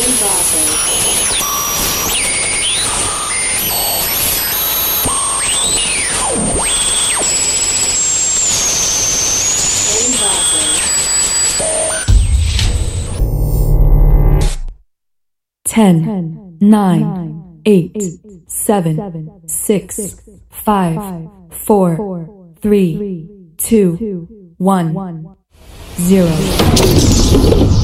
Ten, nine, eight, seven, six, five, four, three, two, one, 0.